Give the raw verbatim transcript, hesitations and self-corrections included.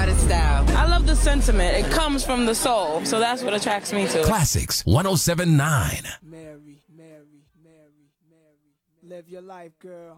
modern style. I love the sentiment. It comes from the soul, so that's what attracts me to it. Classics one oh seven point nine. Mary, Mary, Mary, Mary. Live your life, girl.